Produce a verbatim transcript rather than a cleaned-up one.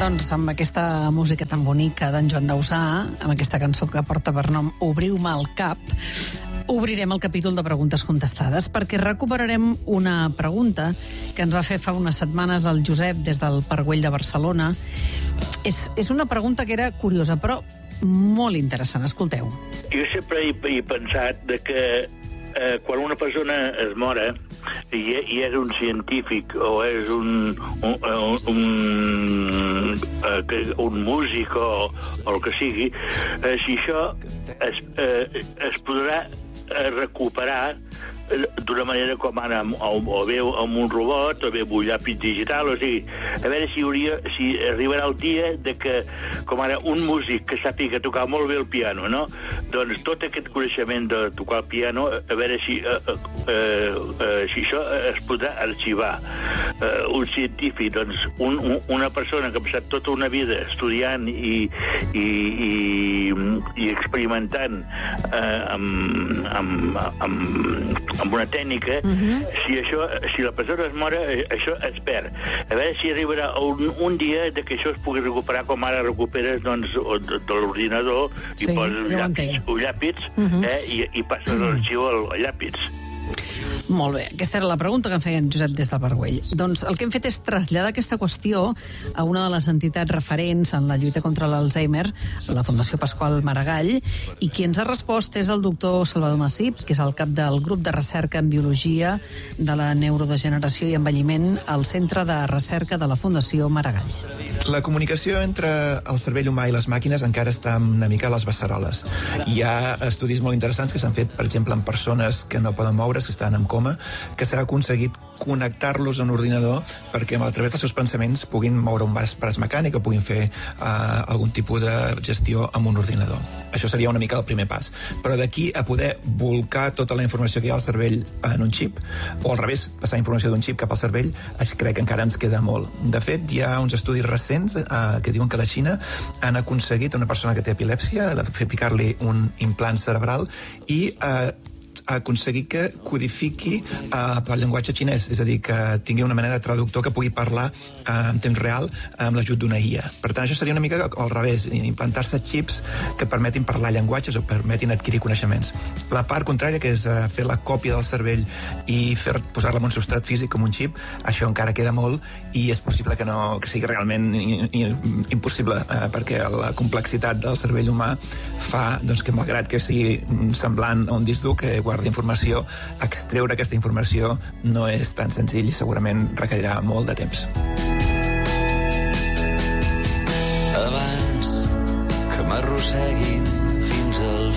Doncs amb aquesta música tan bonica d'en Joan Dausà, amb aquesta cançó que porta per nom Obriu-me el cap, obrirem el capítol de preguntes contestades, perquè recuperarem una pregunta que ens va fer fa unes setmanes el Josep des del Parguell de Barcelona. És, és una pregunta que era curiosa, però molt interessant. Escolteu. Jo sempre he, he pensat de que eh, quan una persona es mora i, i és un científic o és un, un, un, un, eh, un músic o, o el que sigui, eh, si això es, eh, es podrà recuperar d'una manera com ara o, o bé amb un robot o bé amb un llapis digital, o sigui, a veure si, hauria, si arribarà el dia de que, com ara un músic que sàpiga tocar molt bé el piano, no? Doncs tot aquest coneixement de tocar el piano, a veure si eh, eh, eh, si això es podrà arxivar. Eh, un científic, doncs un, un, una persona que ha passat tota una vida estudiant i, i, i, i experimentant eh, amb, amb, amb amb una tècnica, uh-huh. si això, si la persona es mora, això es perd. A veure si arribarà un, un dia de que això es pugui recuperar com ara recuperes, doncs, de, de l'ordinador sí, i poses un llapis, un llapis uh-huh. eh, i, i passes uh-huh. l'arxiu al, al llapis. Molt bé, aquesta era la pregunta que em feia en Josep des del Parguell. Doncs el que hem fet és traslladar aquesta qüestió a una de les entitats referents en la lluita contra l'Alzheimer, la Fundació Pasqual Maragall, i qui ens ha respost és el doctor Salvador Massip, que és el cap del grup de recerca en biologia de la neurodegeneració i envelliment al Centre de Recerca de la Fundació Maragall. La comunicació entre el cervell humà i les màquines encara està una mica a les beceroles. Hi ha estudis molt interessants que s'han fet, per exemple, en persones que no poden moure's, que estan en coma, que s'ha aconseguit connectar-los a un ordinador perquè a través dels seus pensaments puguin moure un braç, braç mecànic o puguin fer uh, algun tipus de gestió amb un ordinador. Això seria una mica el primer pas. Però d'aquí a poder volcar tota la informació que hi ha al cervell en un xip, o al revés, passar informació d'un xip cap al cervell, crec que encara ens queda molt. De fet, hi ha uns estudis recents uh, que diuen que a la Xina han aconseguit a una persona que té epilèpsia fer picar-li un implant cerebral i uh, aconseguir que codifiqui uh, pel llenguatge xinès, és a dir, que tingui una mena de traductor que pugui parlar uh, en temps real amb l'ajut d'una I A. Per tant, això seria una mica al revés, implantar-se xips que permetin parlar llenguatges o permetin adquirir coneixements. La part contrària, que és uh, fer la còpia del cervell i fer, posar-la en un substrat físic com un xip, això encara queda molt i és possible que, no, que sigui realment impossible, uh, perquè la complexitat del cervell humà fa doncs, que, malgrat que sigui semblant a un disc dur que guarda d'informació, extreure aquesta informació no és tan senzill i segurament requerirà molt de temps. Abans que m'arrosseguin fins al